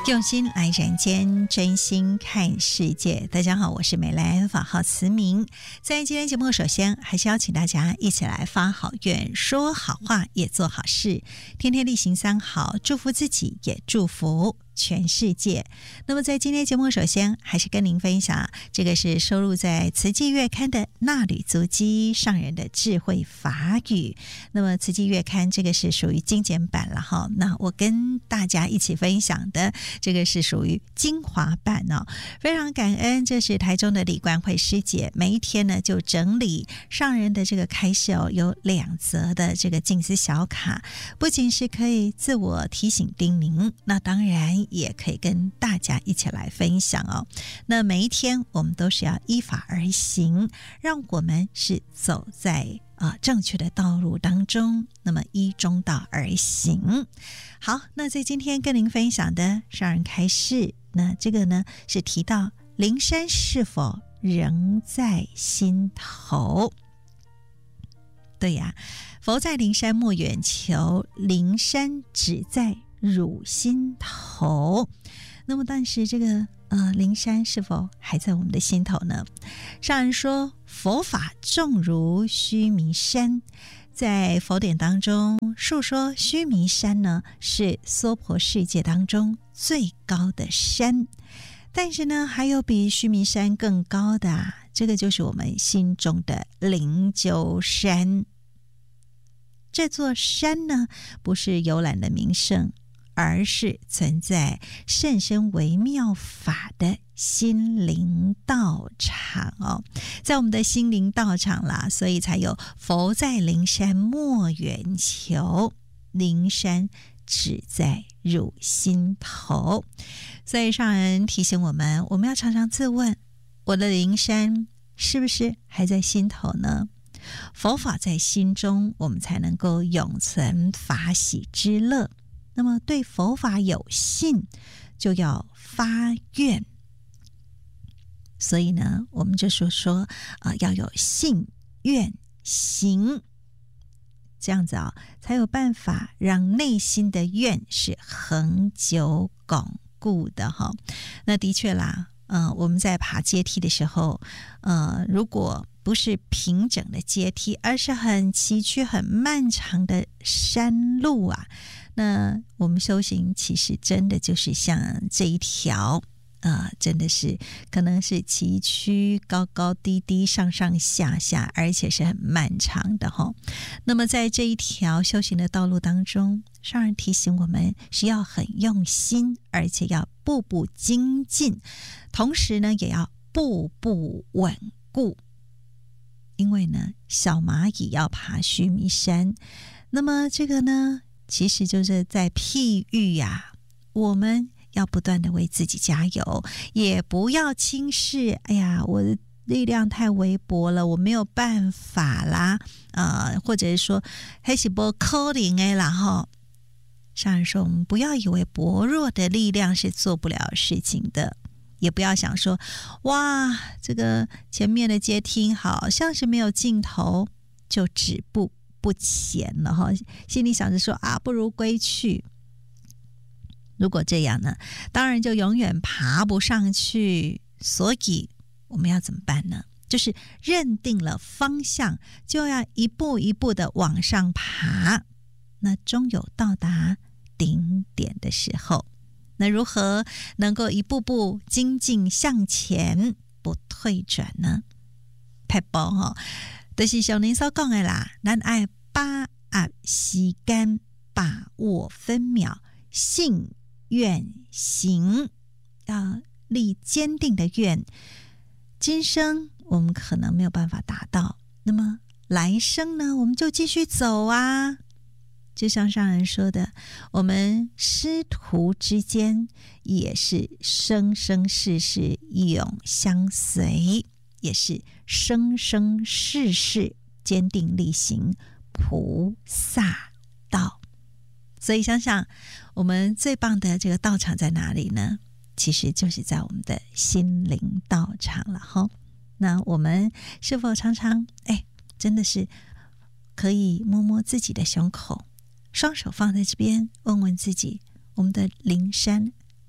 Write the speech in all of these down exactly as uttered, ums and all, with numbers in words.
用心来人间，真心看世界。大家好，我是美兰，法号慈明。在今天节目，首先还是邀请大家一起来发好愿，说好话，也做好事，天天例行三好，祝福自己，也祝福全世界。那么在今天节目，首先还是跟您分享，这个是收录在慈济月刊的《纳履足迹上人的智慧法语》。那么慈济月刊这个是属于精简版了哈，那我跟大家一起分享的这个是属于精华版哦。非常感恩，这是台中的李冠慧师姐，每一天呢就整理上人的这个开示哦，有两则的这个静思小卡，不仅是可以自我提醒叮咛，那当然也可以跟大家一起来分享哦。那每一天我们都是要依法而行，让我们是走在啊、呃，正确的道路当中，那么依中道而行。好，那在今天跟您分享的上人开示，那这个呢是提到灵山是否仍在心头。对呀，佛在灵山莫远求，灵山只在汝心头。那么但是这个呃，灵山是否还在我们的心头呢？上人说，佛法重如须弥山，在佛典当中述说须弥山呢是娑婆世界当中最高的山，但是呢还有比须弥山更高的、啊、这个就是我们心中的灵鹫山。这座山呢不是游览的名胜，而是存在甚深微妙法的心灵道场哦，在我们的心灵道场啦，所以才有佛在灵山莫远求，灵山只在汝心头。所以上人提醒我们，我们要常常自问，我的灵山是不是还在心头呢？佛法在心中，我们才能够永存法喜之乐。那么对佛法有信，就要发愿。所以呢，我们就说说啊、呃，要有信愿行，这样子啊、哦，才有办法让内心的愿是恒久巩固的哈。那的确啦，嗯、呃，我们在爬阶梯的时候，呃，如果不是平整的阶梯，而是很崎岖、很漫长的山路啊，那我们修行其实真的就是像这一条呃，真的是可能是崎岖、高高低低、上上下下，而且是很漫长的哈。那么在这一条修行的道路当中，上人提醒我们是要很用心，而且要步步精进，同时呢也要步步稳固。因为呢，小蚂蚁要爬须弥山，那么这个呢其实就是在譬喻呀、啊，我们要不断的为自己加油，也不要轻视，哎呀，我的力量太微薄了，我没有办法啦，呃，或者是说还是不可能的啦哈。上人说，我们不要以为薄弱的力量是做不了事情的，也不要想说，哇，这个前面的阶梯好像是没有尽头，就止步不前了哈，心里想着说啊，不如归去。如果这样呢，当然就永远爬不上去。所以我们要怎么办呢？就是认定了方向，就要一步一步的往上爬，那终有到达顶点的时候。那如何能够一步步精进向前，不退转呢？撇步哈，就是像您所讲的啦，咱爱把握时间，把握分秒，信愿行，要立坚定的愿。今生我们可能没有办法达到，那么来生呢，我们就继续走啊。就像上人说的，我们师徒之间也是生生世世永相随，也是生生世世坚定力行菩萨道。所以想想我们最棒的这个道场在哪里呢？其实就是在我们的心灵道场了哈。那我们是否常常哎，真的是可以摸摸自己的胸口，双手放在这边，问问自己，我们的灵山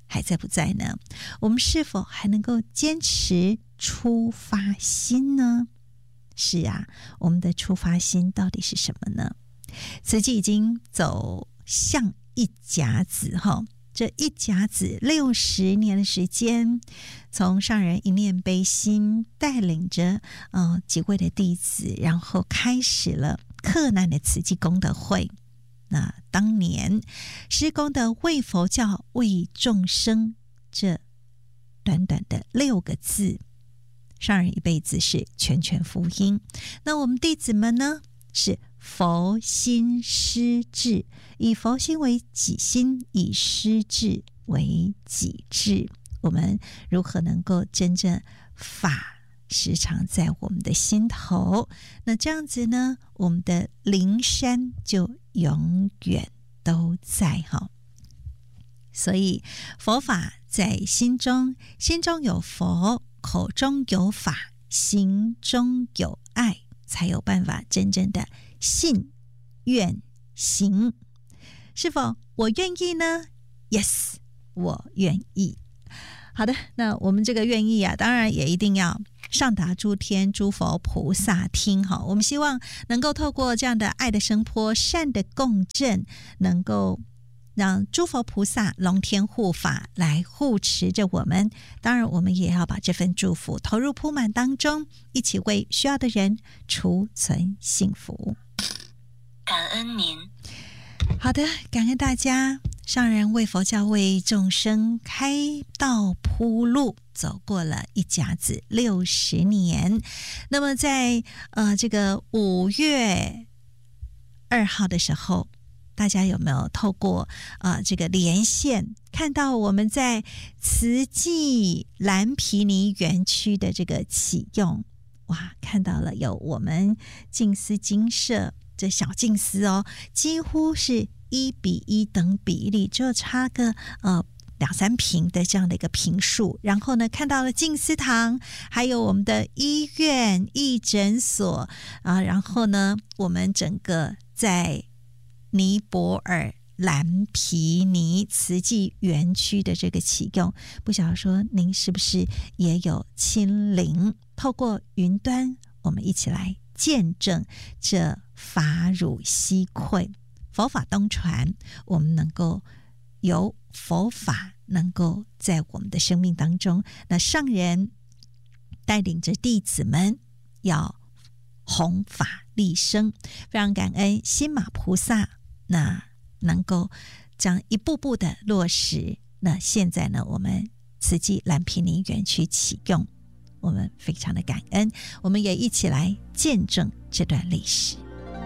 还在不在呢？我们是否还能够坚持出发心呢？是啊，我们的出发心到底是什么呢？慈济已经走向一甲子哈，这一甲子六十年的时间，从上人一念悲心带领着呃几位的弟子，然后开始了克难的慈济功德会。那当年施工的为佛教为众生这短短的六个字，上人一辈子是全全福音。那我们弟子们呢，是佛心施治，以佛心为己心，以施治为己治。我们如何能够真正法时常在我们的心头？那这样子呢，我们的灵山就永远都在哈。所以佛法在心中，心中有佛，口中有法，行中有爱，才有办法真正的信愿行。是否我愿意呢？ Yes， 我愿意。好的，那我们这个愿意啊，当然也一定要上达诸天诸佛菩萨听哈。我们希望能够透过这样的爱的声波、善的共振，能够让诸佛菩萨龙天护法来护持着我们。当然我们也要把这份祝福投入铺满当中，一起为需要的人储存幸福。 感恩您。 好的，感恩大家。上人为佛教为众生开道铺路，走过了一甲子六十年。那么在呃这个五月二号的时候，大家有没有透过呃这个连线看到我们在慈济蓝毗尼园区的这个启用？哇，看到了有我们静思精舍这小静思哦，几乎是一比一等比例，就差个呃两三坪的这样的一个坪数。然后呢，看到了静思堂，还有我们的医院、义诊所啊。然后呢，我们整个在尼泊尔蓝毗尼慈济园区的这个启用，不晓得说您是不是也有亲临？透过云端，我们一起来见证这法乳西馈。佛法东传，我们能够有佛法能够在我们的生命当中，那上人带领着弟子们要弘法利生，非常感恩心马菩萨，那能够这样一步步的落实。那现在呢，我们慈济蓝毗尼园区启用，我们非常的感恩，我们也一起来见证这段历史。